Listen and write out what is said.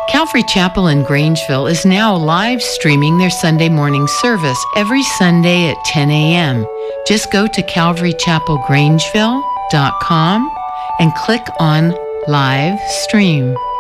Calvary Chapel in Grangeville is now live streaming their Sunday morning service every Sunday at 10 a.m. Just go to calvarychapelgrangeville.com and click on Live Stream.